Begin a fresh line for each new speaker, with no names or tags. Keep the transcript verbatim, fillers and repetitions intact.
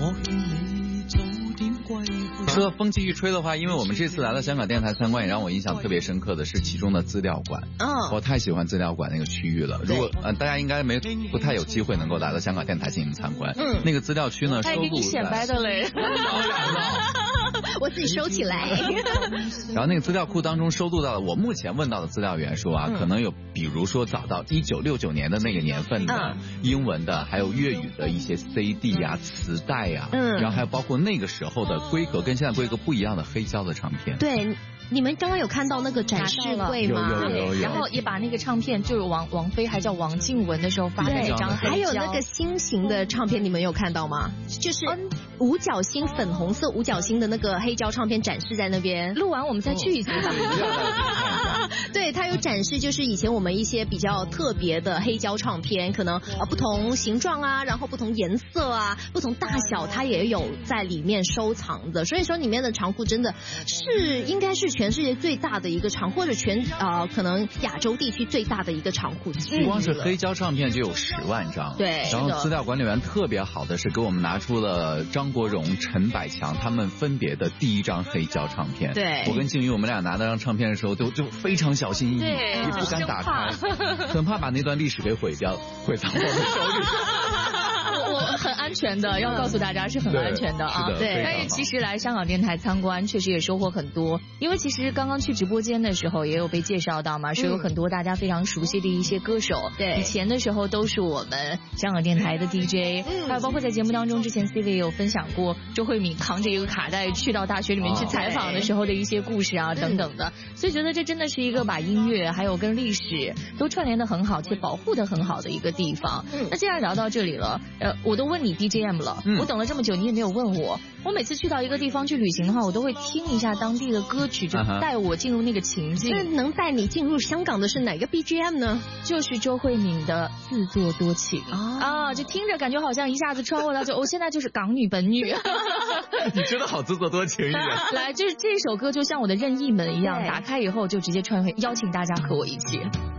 说到风继续吹的话，因为我们这次来了香港电台参观，也让我印象特别深刻的是其中的资料馆。
嗯，
我太喜欢资料馆那个区域了。如果呃大家应该没不太有机会能够来到香港电台进行参观。嗯，那个资料区呢，收录
给你显摆的嘞。
我自己收起来。
然后那个资料库当中收录到了我目前问到的资料员说啊，嗯、可能有比如说早到一九六九年的那个年份的、嗯、英文的，还有粤语的一些 C D 啊、磁带啊，嗯，然后还有包括那个时候的规格跟现在规格不一样的黑胶的唱片。
对。你们刚刚有看到那个展示柜吗？
有有有有。
然后也把那个唱片，就是王王菲还叫王静雯的时候发的那张黑胶，
还有那个心形的唱片，你们有看到吗？就是五角星粉红色五角星的那个黑胶唱片展示在那边。
录完我们再去一次吧。
对，它有展示，就是以前我们一些比较特别的黑胶唱片，可能呃不同形状啊，然后不同颜色啊，不同大小，它也有在里面收藏的。所以说里面的仓库真的是应该是全世界最大的一个仓，或者全呃可能亚洲地区最大的一个仓库。
光是黑胶唱片就有十万张。
对。
然后资料管理员特别好的是给我们拿出了张国荣、陈百强他们分别的第一张黑胶唱片。
对。
我跟静瑜我们俩拿那张唱片的时候就就非常小心翼翼，也不敢打开，很怕把那段历史给毁掉，毁到我们手里。
我很安全的，要告诉大家是很安全的啊。
对，
但是其实来香港电台参观确实也收获很多，因为其实刚刚去直播间的时候也有被介绍到嘛，是有很多大家非常熟悉的一些歌手。
对，
以前的时候都是我们香港电台的 D J， 还有包括在节目当中之前 C V 也有分享过周慧敏扛着一个卡带去到大学里面去采访的时候的一些故事啊等等的，所以觉得这真的是一个把音乐还有跟历史都串联的很好且保护的很好的一个地方。那既然聊到这里了，呃，我都问你 D J M 了，嗯、我等了这么久，你也没有问我。我每次去到一个地方去旅行的话，我都会听一下当地的歌曲，就带我进入那个情境。
那能带你进入香港的是哪个 B G M 呢？
就是周慧敏的《自作多情》啊、哦、啊，就听着感觉好像一下子穿过到就，我、哦、现在就是港女本女。
你真的好自作多情一样。
来，就是这首歌就像我的任意门一样，打开以后就直接穿回，邀请大家和我一起。